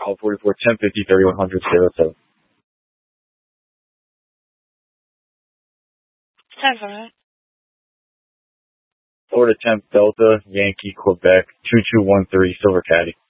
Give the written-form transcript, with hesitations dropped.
call 44 1050 3100 07. 10-4. Florida 10 Delta, Yankee, Quebec, 2213, Silver Caddy.